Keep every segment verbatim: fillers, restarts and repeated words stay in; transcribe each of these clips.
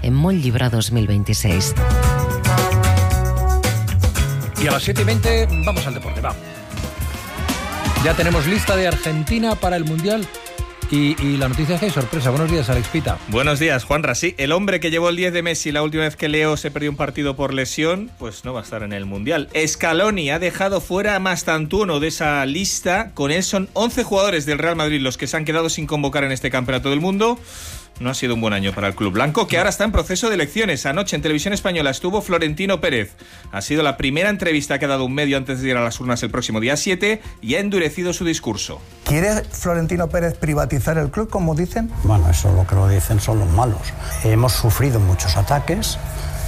en Montllibra dos mil veintiséis. Y a las siete y veinte vamos al deporte, va. Ya tenemos lista de Argentina para el Mundial. Y, y la noticia es que hay sorpresa. Buenos días, Alex Pita. Buenos días, Juanra. Sí, el hombre que llevó el diez de Messi la última vez que Leo se perdió un partido por lesión, pues no va a estar en el Mundial. Scaloni ha dejado fuera a Mastantuono de esa lista. Con él son once jugadores del Real Madrid los que se han quedado sin convocar en este Campeonato del Mundo. No ha sido un buen año para el club blanco, que ahora está en proceso de elecciones. Anoche en Televisión Española estuvo Florentino Pérez. Ha sido la primera entrevista que ha dado un medio antes de ir a las urnas el próximo día siete y ha endurecido su discurso. ¿Quiere Florentino Pérez privatizar el club, como dicen? Bueno, eso lo que lo dicen son los malos. Hemos sufrido muchos ataques.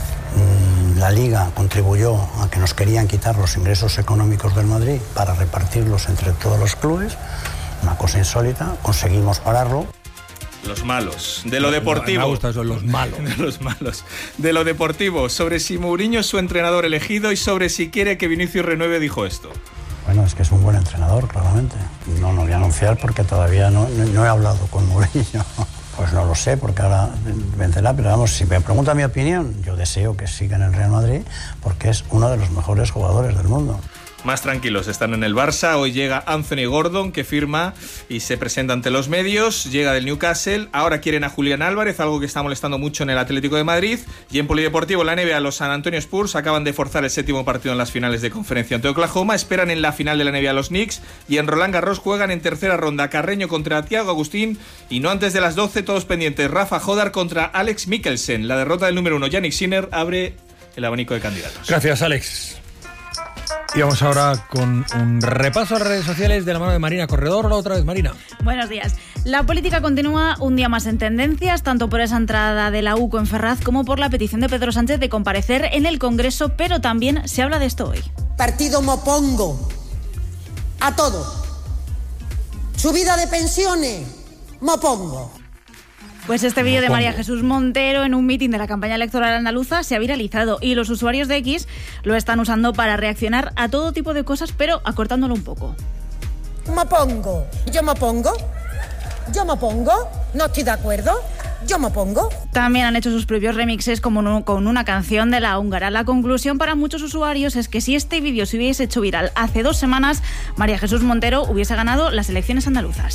La Liga contribuyó a que nos querían quitar los ingresos económicos del Madrid para repartirlos entre todos los clubes. Una cosa insólita. Conseguimos pararlo. Los malos. De lo deportivo. Me gusta eso, los malos. De los malos. De lo deportivo. Sobre si Mourinho es su entrenador elegido y sobre si quiere que Vinicius renueve, dijo esto. Bueno, es que es un buen entrenador, claramente. No lo voy a anunciar porque todavía no, no, no he hablado con Mourinho. Pues no lo sé, porque ahora vencerá. Pero vamos, si me pregunta mi opinión, yo deseo que siga en el Real Madrid porque es uno de los mejores jugadores del mundo. Más tranquilos están en el Barça. Hoy llega Anthony Gordon, que firma y se presenta ante los medios. Llega del Newcastle. Ahora quieren a Julián Álvarez, algo que está molestando mucho en el Atlético de Madrid. Y en polideportivo, la N B A, los San Antonio Spurs acaban de forzar el séptimo partido en las finales de conferencia ante Oklahoma. Esperan en la final de la N B A los Knicks. Y en Roland Garros juegan en tercera ronda Carreño contra Thiago Agustín. Y no antes de las doce, todos pendientes. Rafa Jodar contra Alex Mikkelsen. La derrota del número uno, Jannik Sinner, abre el abanico de candidatos. Gracias, Alex. Y vamos ahora con un repaso a las redes sociales de la mano de Marina Corredor. Hola otra vez, Marina. Buenos días. La política continúa un día más en tendencias, tanto por esa entrada de la U C O en Ferraz como por la petición de Pedro Sánchez de comparecer en el Congreso, pero también se habla de esto hoy. Partido mopongo a todo. Subida de pensiones, mopongo. Pues este vídeo de María Jesús Montero en un mitin de la campaña electoral andaluza se ha viralizado y los usuarios de X lo están usando para reaccionar a todo tipo de cosas, pero acortándolo un poco. Me pongo, yo me pongo, yo me pongo, no estoy de acuerdo, yo me pongo. También han hecho sus propios remixes como con una canción de la húngara. La conclusión para muchos usuarios es que si este vídeo se hubiese hecho viral hace dos semanas, María Jesús Montero hubiese ganado las elecciones andaluzas.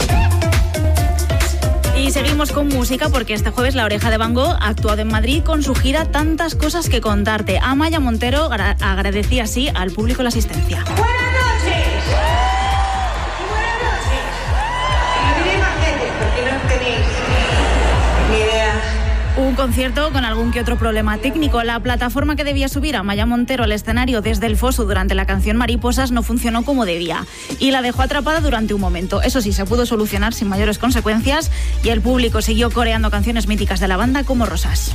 Y seguimos con música porque este jueves La Oreja de Van Gogh ha actuado en Madrid con su gira Tantas Cosas que Contarte. Amaya Montero gra- agradecía así al público la asistencia. Buenas noches. Buenas noches. Y no tenéis más gente porque no tenéis ni idea. Un concierto con algún que otro problema técnico. La plataforma que debía subir a Amaya Montero al escenario desde el foso durante la canción Mariposas no funcionó como debía y la dejó atrapada durante un momento. Eso sí, se pudo solucionar sin mayores consecuencias y el público siguió coreando canciones míticas de la banda como Rosas.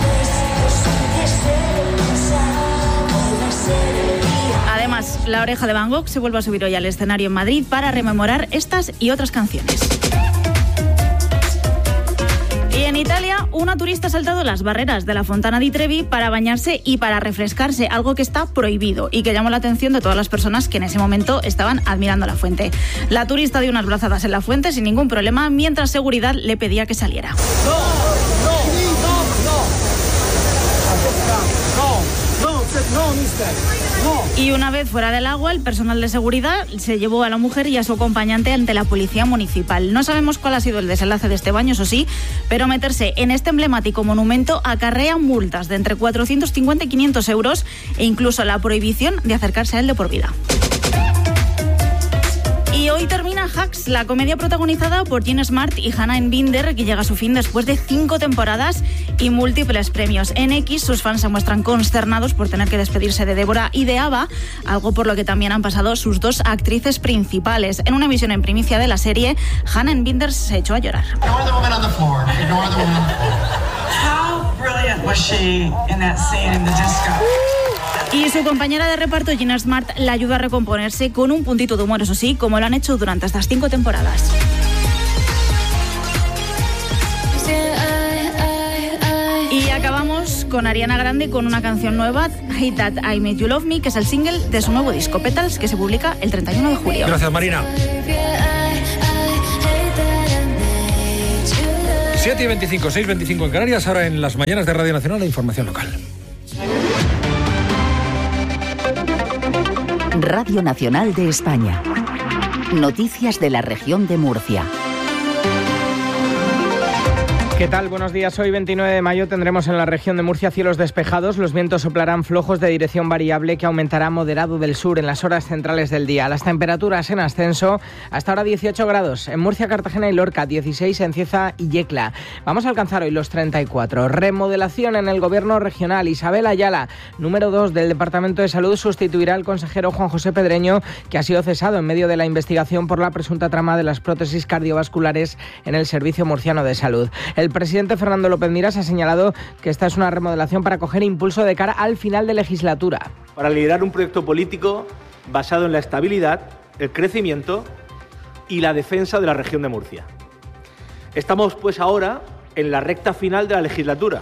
Además, La Oreja de Van Gogh se vuelve a subir hoy al escenario en Madrid para rememorar estas y otras canciones. Y en Italia, una turista ha saltado las barreras de la Fontana di Trevi para bañarse y para refrescarse, algo que está prohibido y que llamó la atención de todas las personas que en ese momento estaban admirando la fuente. La turista dio unas brazadas en la fuente sin ningún problema, mientras seguridad le pedía que saliera. No, no, no, no, no, no, mister, no. Y una vez fuera del agua, el personal de seguridad se llevó a la mujer y a su acompañante ante la policía municipal. No sabemos cuál ha sido el desenlace de este baño, eso sí, pero meterse en este emblemático monumento acarrea multas de entre cuatrocientos cincuenta y quinientos euros e incluso la prohibición de acercarse a él de por vida. Y hoy termina Hacks, la comedia protagonizada por Jean Smart y Hannah Binder, que llega a su fin después de cinco temporadas y múltiples premios. En X, sus fans se muestran consternados por tener que despedirse de Débora y de Ava, algo por lo que también han pasado sus dos actrices principales. En una emisión en primicia de la serie, Hannah Binder se echó a llorar. Ignore the woman on the floor. Ignore the woman on the floor. How brilliant was she in that scene in the disco? Y su compañera de reparto, Gina Smart, la ayuda a recomponerse con un puntito de humor, eso sí, como lo han hecho durante estas cinco temporadas. Y acabamos con Ariana Grande con una canción nueva, Hate That I Made You Love Me, que es el single de su nuevo disco Petals, que se publica el treinta y uno de julio. Gracias, Marina. siete y veinticinco, seis y veinticinco en Canarias, ahora en las mañanas de Radio Nacional la información local. Radio Nacional de España. Noticias de la región de Murcia. ¿Qué tal? Buenos días. Hoy, veintinueve de mayo, tendremos en la región de Murcia cielos despejados. Los vientos soplarán flojos de dirección variable que aumentará moderado del sur en las horas centrales del día. Las temperaturas en ascenso, hasta ahora dieciocho grados. En Murcia, Cartagena y Lorca, dieciséis en Cieza y Yecla. Vamos a alcanzar hoy los treinta y cuatro. Remodelación en el gobierno regional. Isabel Ayala, número dos del Departamento de Salud, sustituirá al consejero Juan José Pedreño, que ha sido cesado en medio de la investigación por la presunta trama de las prótesis cardiovasculares en el Servicio Murciano de Salud. El El presidente Fernando López Miras ha señalado que esta es una remodelación para coger impulso de cara al final de legislatura. Para liderar un proyecto político basado en la estabilidad, el crecimiento y la defensa de la región de Murcia. Estamos pues ahora en la recta final de la legislatura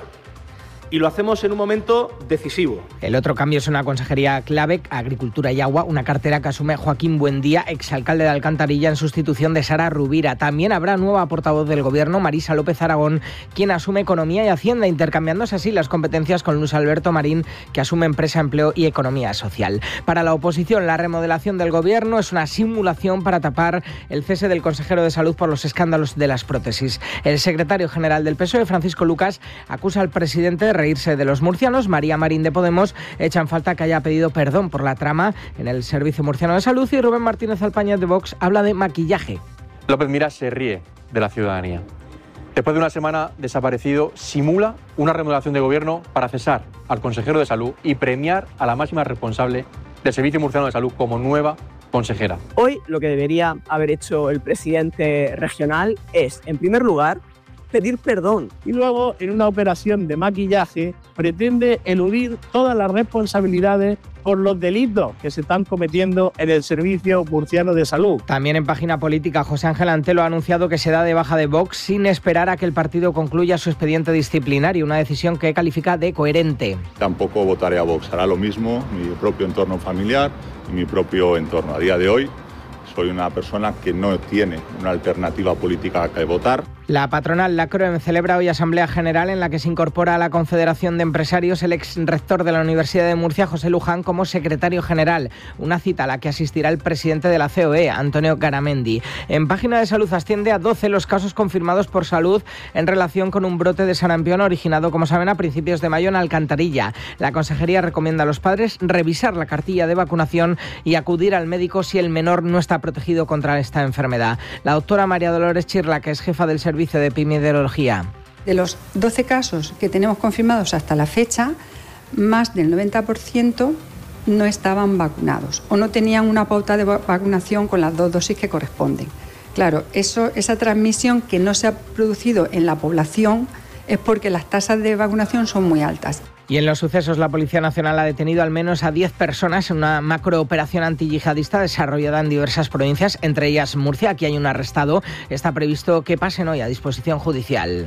y lo hacemos en un momento decisivo. El otro cambio es una consejería clave, Agricultura y Agua, una cartera que asume Joaquín Buendía, exalcalde de Alcantarilla, en sustitución de Sara Rubira. También habrá nueva portavoz del Gobierno, Marisa López Aragón, quien asume Economía y Hacienda, intercambiándose así las competencias con Luis Alberto Marín, que asume Empresa, Empleo y Economía Social. Para la oposición, la remodelación del Gobierno es una simulación para tapar el cese del consejero de Salud por los escándalos de las prótesis. El secretario general del P S O E, Francisco Lucas, acusa al presidente de reírse de los murcianos. María Marín, de Podemos, echa en falta que haya pedido perdón por la trama en el Servicio Murciano de Salud, y Rubén Martínez Alpañez, de Vox, habla de maquillaje. López Miras se ríe de la ciudadanía. Después de una semana desaparecido, simula una remodelación de gobierno para cesar al consejero de Salud y premiar a la máxima responsable del Servicio Murciano de Salud como nueva consejera. Hoy lo que debería haber hecho el presidente regional es, en primer lugar, pedir perdón. Y luego, en una operación de maquillaje, pretende eludir todas las responsabilidades por los delitos que se están cometiendo en el Servicio Murciano de Salud. También en página política, José Ángel Antelo ha anunciado que se da de baja de Vox sin esperar a que el partido concluya su expediente disciplinario, una decisión que califica de coherente. Tampoco votaré a Vox, hará lo mismo mi propio entorno familiar y mi propio entorno. A día de hoy soy una persona que no tiene una alternativa política que votar. La patronal LACROEM celebra hoy Asamblea General en la que se incorpora a la Confederación de Empresarios el ex rector de la Universidad de Murcia, José Luján, como secretario general. Una cita a la que asistirá el presidente de la C O E, Antonio Garamendi. En página de salud asciende a doce los casos confirmados por Salud en relación con un brote de sarampión originado, como saben, a principios de mayo en Alcantarilla. La consejería recomienda a los padres revisar la cartilla de vacunación y acudir al médico si el menor no está protegido contra esta enfermedad. La doctora María Dolores Chirla, que es jefa del Servicio de Epidemiología. De los doce casos que tenemos confirmados hasta la fecha, más del noventa por ciento no estaban vacunados o no tenían una pauta de vacunación con las dos dosis que corresponden. Claro, eso, esa transmisión que no se ha producido en la población es porque las tasas de vacunación son muy altas. Y en los sucesos, la Policía Nacional ha detenido al menos a diez personas en una macrooperación antiyihadista desarrollada en diversas provincias, entre ellas Murcia. Aquí hay un arrestado. Está previsto que pasen hoy a disposición judicial.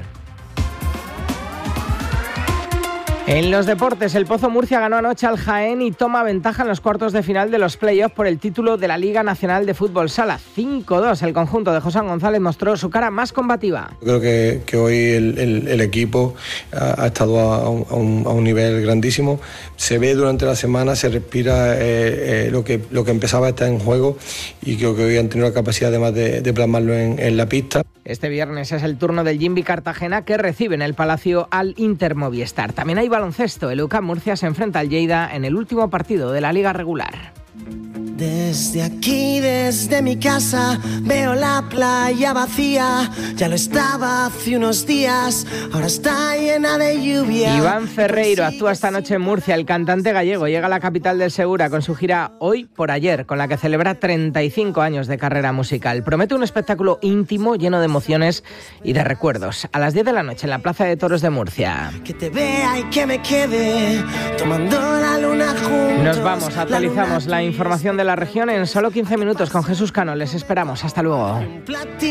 En los deportes, el Pozo Murcia ganó anoche al Jaén y toma ventaja en los cuartos de final de los play-offs por el título de la Liga Nacional de Fútbol Sala. cinco dos, el conjunto de José González mostró su cara más combativa. Creo que, que hoy el, el, el equipo ha, ha estado a un, a, un, a un nivel grandísimo. Se ve durante la semana, se respira eh, eh, lo, que, lo que empezaba a estar en juego, y creo que hoy han tenido la capacidad además de, de plasmarlo en, en la pista. Este viernes es el turno del Jimby Cartagena, que recibe en el Palacio al Inter Movistar. También hay baloncesto. El U C A M Murcia se enfrenta al Lleida en el último partido de la Liga regular. Desde aquí, desde mi casa, veo la playa vacía. Ya lo estaba hace unos días, ahora está llena de lluvia. Iván Ferreiro actúa esta noche en Murcia. El cantante gallego llega a la capital del Segura con su gira Hoy por Ayer, con la que celebra treinta y cinco años de carrera musical. Promete un espectáculo íntimo, lleno de emociones y de recuerdos. A las diez de la noche en la Plaza de Toros de Murcia. Que te vea y que me quede tomando la luna juntos. Nos vamos, actualizamos la información de la región en solo quince minutos con Jesús Cano. Les esperamos. Hasta luego.